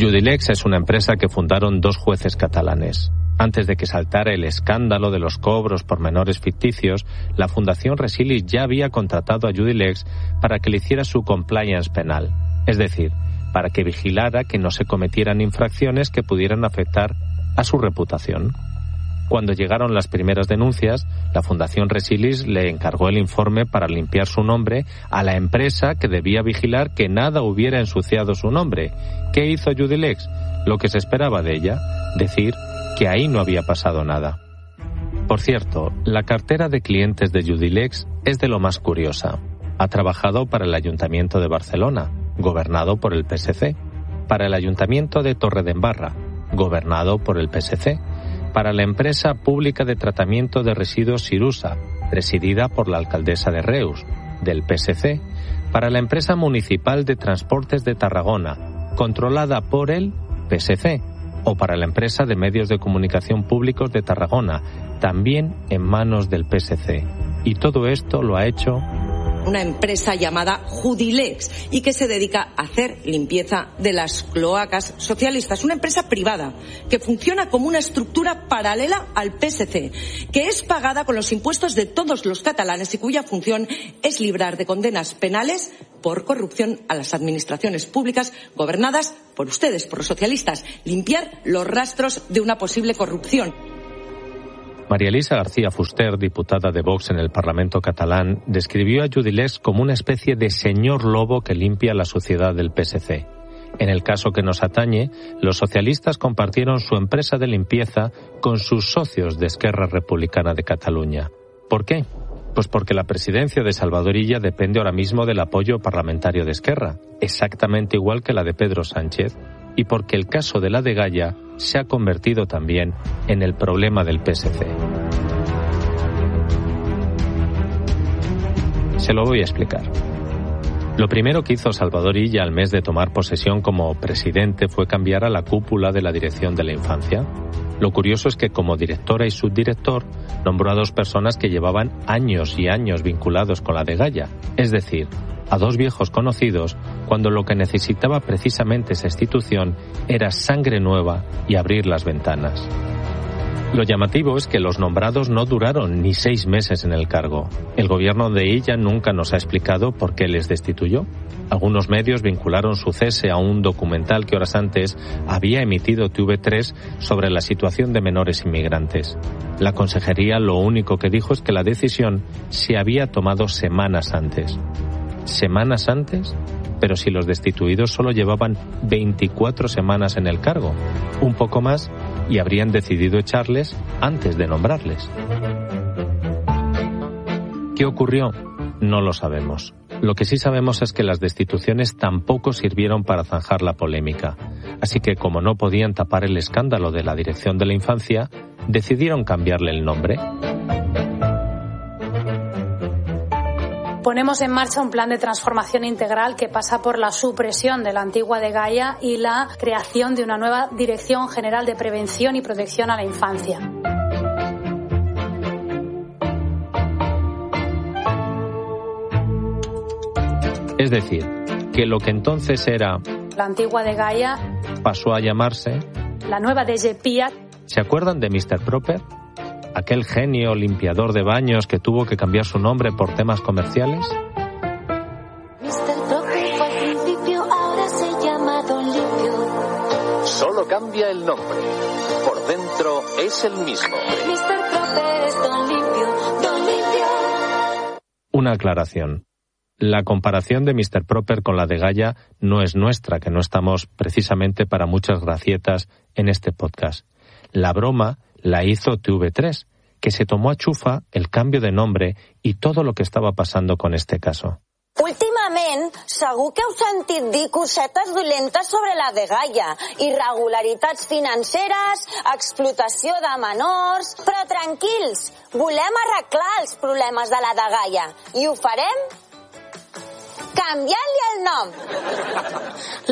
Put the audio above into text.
Judilex es una empresa que fundaron 2 jueces catalanes. Antes de que saltara el escándalo de los cobros por menores ficticios, la Fundación Resilis ya había contratado a Judilex para que le hiciera su compliance penal, es decir, para que vigilara que no se cometieran infracciones que pudieran afectar a su reputación. Cuando llegaron las primeras denuncias, la Fundación Resilis le encargó el informe para limpiar su nombre a la empresa que debía vigilar que nada hubiera ensuciado su nombre. ¿Qué hizo Judilex? Lo que se esperaba de ella, decir que ahí no había pasado nada. Por cierto, la cartera de clientes de Judilex es de lo más curiosa. Ha trabajado para el Ayuntamiento de Barcelona, gobernado por el PSC, para el Ayuntamiento de Torredembarra, gobernado por el PSC, para la empresa pública de tratamiento de residuos Sirusa, presidida por la alcaldesa de Reus, del PSC, para la empresa municipal de transportes de Tarragona, controlada por el PSC, o para la empresa de medios de comunicación públicos de Tarragona, también en manos del PSC. Y todo esto lo ha hecho una empresa llamada Judilex y que se dedica a hacer limpieza de las cloacas socialistas. Una empresa privada que funciona como una estructura paralela al PSC, que es pagada con los impuestos de todos los catalanes y cuya función es librar de condenas penales por corrupción a las administraciones públicas gobernadas por ustedes, por los socialistas. Limpiar los rastros de una posible corrupción. María Elisa García Fuster, diputada de Vox en el Parlamento catalán, describió a Judilex como una especie de señor lobo que limpia la suciedad del PSC. En el caso que nos atañe, los socialistas compartieron su empresa de limpieza con sus socios de Esquerra Republicana de Cataluña. ¿Por qué? Pues porque la presidencia de Salvador Illa depende ahora mismo del apoyo parlamentario de Esquerra, exactamente igual que la de Pedro Sánchez, y porque el caso de la Degaya se ha convertido también en el problema del PSC. Se lo voy a explicar. Lo primero que hizo Salvador Illa al mes de tomar posesión como presidente fue cambiar a la cúpula de la Dirección de la Infancia. Lo curioso es que como directora y subdirector nombró a 2 personas que llevaban años y años vinculados con la Degaya, es decir, a 2 viejos conocidos, cuando lo que necesitaba precisamente esa institución era sangre nueva y abrir las ventanas. Lo llamativo es que los nombrados no duraron ni 6 meses en el cargo. El gobierno de Illa nunca nos ha explicado por qué les destituyó. Algunos medios vincularon su cese a un documental que horas antes había emitido TV3 sobre la situación de menores inmigrantes. La consejería lo único que dijo es que la decisión se había tomado semanas antes. ¿Semanas antes? Pero si los destituidos solo llevaban 24 semanas en el cargo, un poco más, y habrían decidido echarles antes de nombrarles. ¿Qué ocurrió? No lo sabemos. Lo que sí sabemos es que las destituciones tampoco sirvieron para zanjar la polémica. Así que, como no podían tapar el escándalo de la Dirección de la Infancia, decidieron cambiarle el nombre. Ponemos en marcha un plan de transformación integral que pasa por la supresión de la antigua Degaya y la creación de una nueva Dirección General de Prevención y Protección a la Infancia. Es decir, que lo que entonces era la antigua Degaya pasó a llamarse la nueva DGPIA. ¿Se acuerdan de Mr. Proper? Aquel genio limpiador de baños que tuvo que cambiar su nombre por temas comerciales. Mr. Proper fue al principio, ahora se llama Don Limpio. Solo cambia el nombre. Por dentro es el mismo. Mr. Proper es Don Limpio, Don Limpio. Una aclaración. La comparación de Mr. Proper con la Degaya no es nuestra, que no estamos precisamente para muchas gracietas en este podcast. La broma la hizo TV3, que se tomó a chufa el cambio de nombre y todo lo que estaba pasando con este caso. Últimament, segur que heu sentit dir cosetes dolentes sobre la Degaya, irregularitats financeres, explotació de menors... Però tranquils, volem arreglar els problemes de la Degaya i ho farem canviant-li el nom.